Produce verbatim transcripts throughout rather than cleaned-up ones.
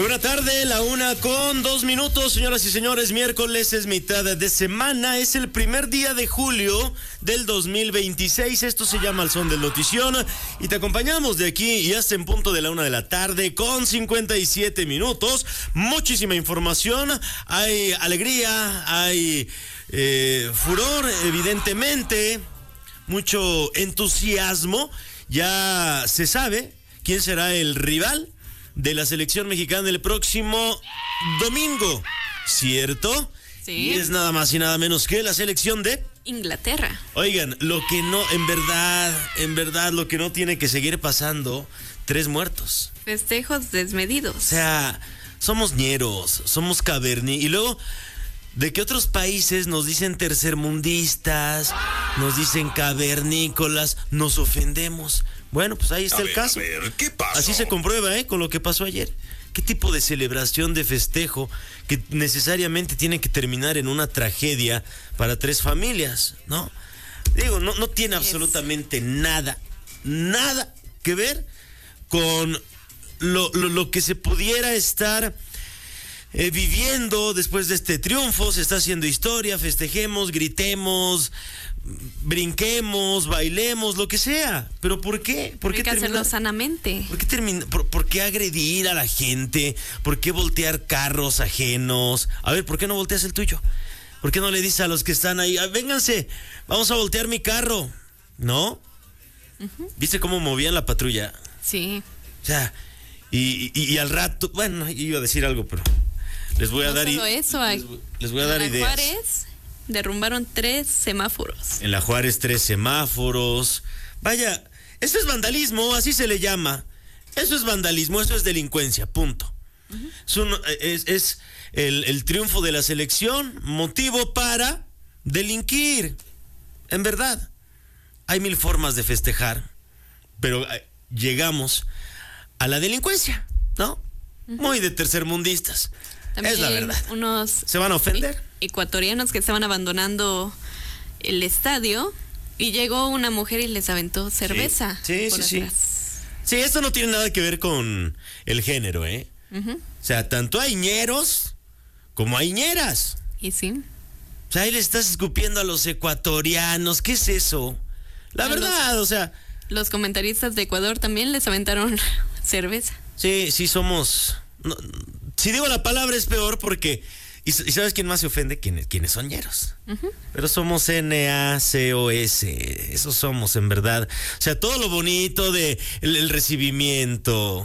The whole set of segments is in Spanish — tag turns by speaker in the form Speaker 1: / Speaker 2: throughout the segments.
Speaker 1: Buena tarde, la una con dos minutos, señoras y señores. Miércoles es mitad de semana, es el primer día de julio del dos mil veintiséis. Esto se llama El Son del Notición y te acompañamos de aquí y hasta en punto de la una de la tarde con cincuenta y siete minutos. Muchísima información, hay alegría, hay eh, furor, evidentemente, mucho entusiasmo. Ya se sabe quién será el rival de la selección mexicana el próximo domingo, ¿cierto?
Speaker 2: Sí.
Speaker 1: Y es nada más y nada menos que la selección de
Speaker 2: Inglaterra.
Speaker 1: Oigan, lo que no, en verdad, en verdad, lo que no tiene que seguir pasando, tres muertos.
Speaker 2: Festejos desmedidos.
Speaker 1: O sea, somos ñeros, somos caverní. Y luego, ¿de qué otros países nos dicen tercermundistas, nos dicen cavernícolas, nos ofendemos? Bueno, pues ahí está
Speaker 3: a
Speaker 1: el
Speaker 3: ver,
Speaker 1: caso.
Speaker 3: A ver, ¿qué pasó?
Speaker 1: Así se comprueba, ¿eh? Con lo que pasó ayer. ¿Qué tipo de celebración, de festejo que necesariamente tiene que terminar en una tragedia para tres familias, ¿no? Digo, no, no tiene absolutamente nada, nada que ver con lo, lo, lo que se pudiera estar eh, viviendo después de este triunfo. Se está haciendo historia, festejemos, gritemos, brinquemos, bailemos, lo que sea. ¿Pero por qué? ¿Por
Speaker 2: Hay
Speaker 1: qué
Speaker 2: que
Speaker 1: terminar?
Speaker 2: hacerlo sanamente.
Speaker 1: ¿Por qué, termina, por, ¿Por qué agredir a la gente? ¿Por qué voltear carros ajenos? A ver, ¿por qué no volteas el tuyo? ¿Por qué no le dices a los que están ahí, ah, vénganse, vamos a voltear mi carro? ¿No? Uh-huh. ¿Viste cómo movían la patrulla?
Speaker 2: Sí.
Speaker 1: O sea, y, y, y al rato, bueno, iba a decir algo, pero les voy a
Speaker 2: no
Speaker 1: dar...
Speaker 2: Solo
Speaker 1: y,
Speaker 2: eso,
Speaker 1: les, les voy a dar
Speaker 2: en
Speaker 1: ideas.
Speaker 2: Juárez derrumbaron tres semáforos.
Speaker 1: En la Juárez, tres semáforos. Vaya, eso es vandalismo, así se le llama. Eso es vandalismo, eso es delincuencia, punto. Uh-huh. Es, un, es, es el, el triunfo de la selección, motivo para delinquir. En verdad, hay mil formas de festejar, pero eh, llegamos a la delincuencia, ¿no? Uh-huh. Muy de tercermundistas.
Speaker 2: También
Speaker 1: es la verdad.
Speaker 2: Unos
Speaker 1: ¿Se van a ofender?
Speaker 2: Ecuatorianos que estaban abandonando el estadio y llegó una mujer y les aventó cerveza.
Speaker 1: Sí, sí, sí, sí. Sí, esto no tiene nada que ver con el género, ¿eh? Uh-huh. O sea, tanto hay ñeros como hay ñeras.
Speaker 2: Y sí.
Speaker 1: O sea, ahí le estás escupiendo a los ecuatorianos. ¿Qué es eso? La a verdad,
Speaker 2: los,
Speaker 1: o sea...
Speaker 2: Los comentaristas de Ecuador también les aventaron cerveza.
Speaker 1: Sí, sí somos... No, si digo la palabra es peor porque... ¿Y, y sabes quién más se ofende? ¿Quiénes, quiénes son ñeros? Uh-huh. Pero somos N A C O S. Eso somos, en verdad. O sea, todo lo bonito de el, el recibimiento,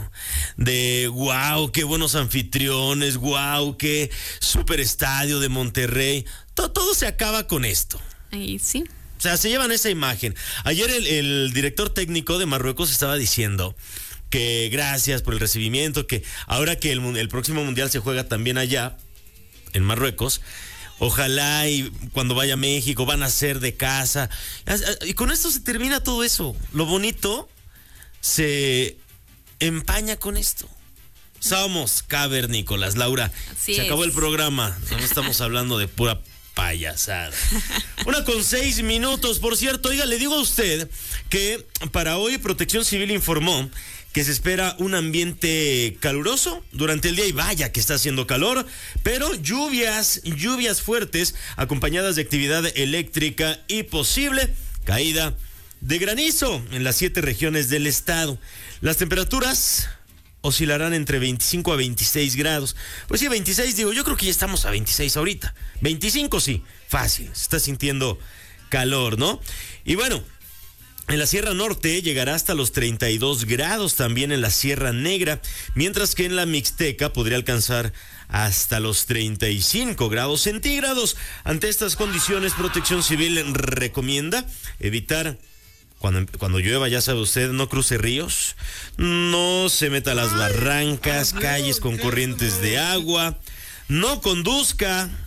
Speaker 1: de wow, qué buenos anfitriones, wow, qué super estadio de Monterrey. Todo, todo se acaba con esto.
Speaker 2: Ahí sí.
Speaker 1: O sea, se llevan esa imagen. Ayer el, el director técnico de Marruecos estaba diciendo que gracias por el recibimiento, que ahora que el, el próximo mundial se juega también allá, en Marruecos, ojalá y cuando vaya a México van a ser de casa. Y con esto se termina todo eso. Lo bonito se empaña con esto. Somos cavernícolas, Laura.
Speaker 2: Así
Speaker 1: se
Speaker 2: es.
Speaker 1: Acabó el programa. No estamos hablando de pura payasada. Una con seis minutos, por cierto. Oiga, le digo a usted que para hoy Protección Civil informó que se espera un ambiente caluroso durante el día y vaya que está haciendo calor, pero lluvias, lluvias fuertes acompañadas de actividad eléctrica y posible caída de granizo en las siete regiones del estado. Las temperaturas oscilarán entre veinticinco a veintiséis grados. Pues sí, veintiséis, digo, yo creo que ya estamos a veintiséis ahorita. veinticinco sí, fácil, se está sintiendo calor, ¿no? Y bueno, en la Sierra Norte llegará hasta los treinta y dos grados, también en la Sierra Negra, mientras que en la Mixteca podría alcanzar hasta los treinta y cinco grados centígrados. Ante estas condiciones, Protección Civil recomienda evitar, cuando, cuando llueva, ya sabe usted, no cruce ríos, no se meta a las barrancas, calles con corrientes de agua, no conduzca